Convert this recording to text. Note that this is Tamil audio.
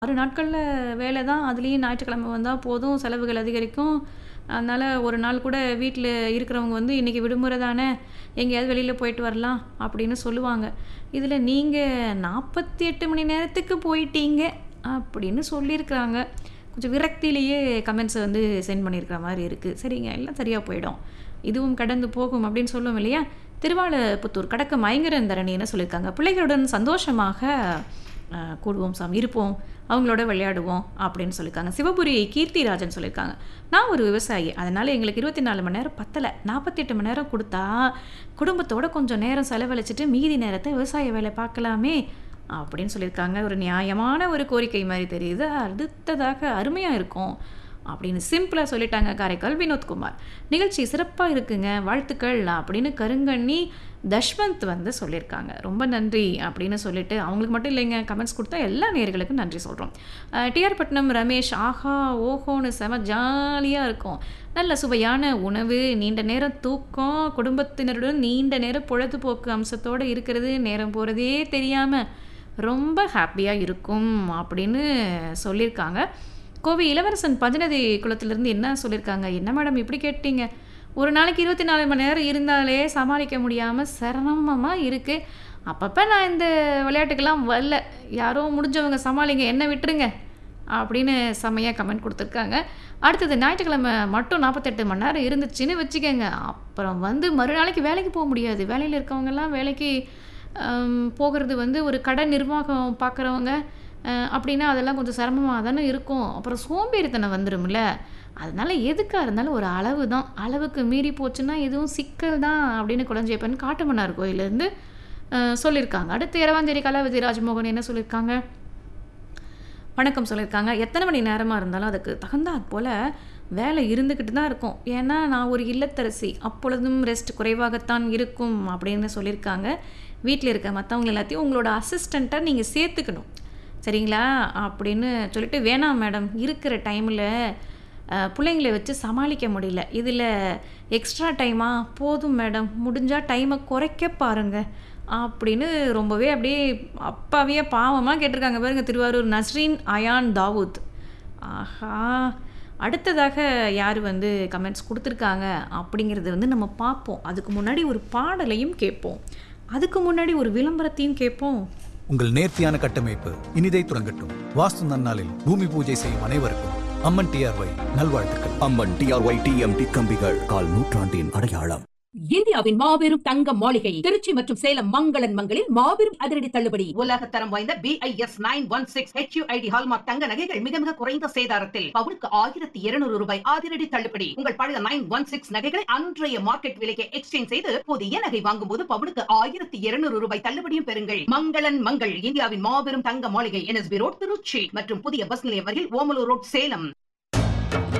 6 நாட்கள்ல வேலை தான். அதுலயும் ஞாயிற்றுக்கிழமை வந்தா போதும், செலவுகள் அதிகரிக்கும். அதனால ஒரு நாள் கூட வீட்ல இருக்கிறவங்க வந்து, "இன்னைக்கு விடுமுறை தானே, எங்கேயாவது வெளியில போயிட்டு வரலாம்." அப்படின்னு சொல்லுவாங்க. இதுல நீங்க 48 மணி நேரத்துக்கு போயிட்டீங்க அப்படின்னு சொல்லியிருக்கிறாங்க. கொஞ்சம் விரக்தியிலேயே கமெண்ட்ஸ வந்து சென்ட் பண்ணியிருக்கிற மாரி இருக்கு. சரிங்க, எல்லாம் சரியா போயிடும். இதுவும் கடந்து போகும் அப்படின்னு சொல்லுவோம் இல்லையா? திருவாலப்புத்தூர் கடக்க ஐங்கரன் தரணி என்ன சொல்லியிருக்காங்க, "பிள்ளைகளுடன் சந்தோஷமாக கூடுவோம் சாமி, இருப்போம். அவங்களோட விளையாடுவோம்." அப்படின்னு சொல்லியிருக்காங்க. சிவபுரி கீர்த்திராஜன் சொல்லியிருக்காங்க, "நான் ஒரு விவசாயி. அதனால எங்களுக்கு 24 மணி நேரம் பத்தல. 48 மணி நேரம் குடுத்தா, குடும்பத்தோட கொஞ்சம் நேரம் செலவழிச்சுட்டு மீதி நேரத்த விவசாய வேலை பார்க்கலாமே." அப்படின்னு சொல்லியிருக்காங்க. ஒரு நியாயமான ஒரு கோரிக்கை மாரி தெரியுது. அடுத்ததாக அருமையா இருக்கும் அப்படின்னு சிம்பிளா சொல்லிட்டாங்க காரைக்கால் வினோத்குமார். "நிகழ்ச்சி சிறப்பா இருக்குங்க. வாழ்த்துக்கள்." அப்படின்னு கருங்கண்ணி தஷ்வந்த் வந்து சொல்லியிருக்காங்க. "ரொம்ப நன்றி." அப்படின்னு சொல்லிட்டு அவங்களுக்கு மட்டும் இல்லைங்க, கமெண்ட்ஸ் கொடுத்தா எல்லா நேயர்களுக்கும் நன்றி சொல்றோம். டிஆர் பட்னம் ரமேஷ், "ஆஹா! ஓஹோன்னு செம ஜாலியா இருக்கும். நல்ல சுவையான உணவு, நீண்ட நேரம் தூக்கம், குடும்பத்தினருடன் நீண்ட நேரம் பொழுதுபோக்கு அம்சத்தோட இருக்கிறது, நேரம் போறதே தெரியாம ரொம்ப ஹாப்பியா இருக்கும்." அப்படின்னு சொல்லியிருக்காங்க. கோவை இளவரசன் பஞ்சநதி குளத்திலிருந்து என்ன சொல்லியிருக்காங்க, "என்ன மேடம் இப்படி கேட்டீங்க? ஒரு நாளைக்கு 24 மணி நேரம் இருந்தாலே சமாளிக்க முடியாம சிரமமா இருக்கு. அப்பப்ப நான் இந்த விளையாட்டுக்கெல்லாம் வரல. யாரோ முடிஞ்சவங்க சமாளிங்க, என்ன விட்டுருங்க." அப்படின்னு செம்மையா கமெண்ட் குடுத்துருக்காங்க. அடுத்தது, "ஞாயிற்றுக்கிழமை மட்டும் 48 மணி நேரம் இருந்துச்சுன்னு வச்சுக்கங்க. அப்புறம் வந்து மறுநாளைக்கு வேலைக்கு போ முடியாது. வேலையில இருக்கவங்கலாம் வேலைக்கு போகிறது வந்து ஒரு கடை நிர்வாகம் பார்க்குறவங்க அப்படின்னா அதெல்லாம் கொஞ்சம் சிரமமா தானே இருக்கும். அப்புறம் சோம்பேறித்தனம் வந்துரும்ல. அதனால எதுக்கா இருந்தாலும் ஒரு அளவு தான். அளவுக்கு மீறி போச்சுன்னா எதுவும் சிக்கல் தான்." அப்படின்னு குளஞ்சேப்பன் காட்டுமன்னார் கோயிலேருந்து சொல்லியிருக்காங்க. அடுத்து எரவாஞ்சேரி கலாவதி ராஜமோகன் என்ன சொல்லியிருக்காங்க, வணக்கம் சொல்லியிருக்காங்க. "எத்தனை மணி நேரமா இருந்தாலும் அதுக்கு தகுந்தாற் போல வேலை இருந்துக்கிட்டு தான் இருக்கும். ஏன்னா நான் ஒரு இல்லத்தரசி. அப்பொழுதும் ரெஸ்ட் குறைவாகத்தான் இருக்கும்." அப்படின்னு சொல்லியிருக்காங்க. "வீட்ல இருக்க மத்தவங்க எல்லாத்தையும் உங்களோட அசிஸ்டண்ட்டா நீங்க சேர்த்துக்கணும். சரிங்களா?" அப்படின்னு சொல்லிட்டு, "வேணாம் மேடம், இருக்கிற டைமில் பிள்ளைங்கள வச்சு சமாளிக்க முடியல. இதில் எக்ஸ்ட்ரா டைமா? போதும் மேடம், முடிஞ்சா டைமை குறைக்க பாருங்க." அப்படின்னு ரொம்பவே அப்படியே அப்பாவியா பாவமா கேட்டிருக்காங்க பாருங்க, திருவாரூர் நஸ்ரீன் அயான் தாவூத். ஆஹா! அடுத்ததாக யார் வந்து கமெண்ட்ஸ் குடுத்துருக்காங்க அப்படிங்கிறத வந்து நம்ம பார்ப்போம். அதுக்கு முன்னாடி ஒரு பாடலையும் கேட்போம். அதுக்கு முன்னாடி ஒரு விளம்பரத்தையும் கேட்போம். உங்கள் நேர்த்தியான கட்டமைப்பு இனிதை துறங்கட்டும். வாஸ்து நன்னாளில் பூமி பூஜை செய்யும் அனைவருக்கும் அம்மன் டிஆர்ஒய் நல்வாழ்த்துக்கள். அம்மன் டிஆர்ஒய் டிஎம்டி கம்பிகள், கால் நூற்றாண்டின் அடையாளம். இந்தியாவின் மாபெரும் தங்க மாளிகை திருச்சி மற்றும் சேலம் மங்களன் மங்களில் மாபெரும் அதிரடி தள்ளுபடி. உலக தரம் வாய்ந்த BIS 916 HUID ஹால்மார்க் தங்க நகைகள் மிக மிக குறைந்த சேதாரத்தில் பவுனுக்கு 1200 ரூபாய் அதிரடி தள்ளுபடி. உங்கள் பழைய 916 நகைகளை அன்றைய மார்க்கெட் விலைக்கு எக்ஸ்சேஞ்ச் செய்து புதிய நகை வாங்கும் போது பவுனுக்கு 1200 ரூபாய் தள்ளுபடியும் பெறுங்கள். மங்களன் மங்கள், இந்தியாவின் மாபெரும் தங்க மாளிகை, NSB ரோட் திருச்சி மற்றும் புதிய பஸ் நிலையம் வரையில் ஓமலூர் ரோட் சேலம்.